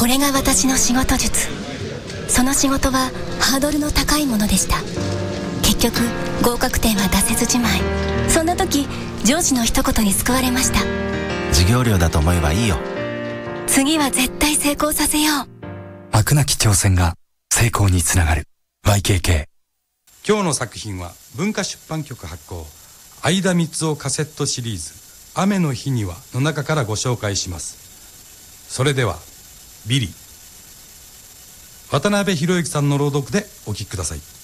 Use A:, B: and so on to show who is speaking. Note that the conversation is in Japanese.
A: これが私の仕事術。その仕事はハードルの高いものでした。結局合格点は出せずじまい。そんな時上司の一言に救われました。
B: 授業料だと思えばいいよ。
A: 次は絶対成功させよう。
C: 飽くなき挑戦が成功につながる YKK。
D: 今日の作品は文化出版局発行相田光雄カセットシリーズ雨の日にはの中からご紹介します。それではビリー、渡辺裕之さんの朗読でお聞きください。